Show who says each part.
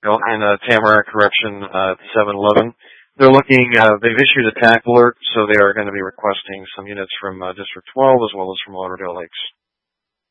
Speaker 1: and Tamarack Correction at 711. They're looking, they've issued a TAC alert, so they are going to be requesting some units from District 12 as well as from Lauderdale Lakes.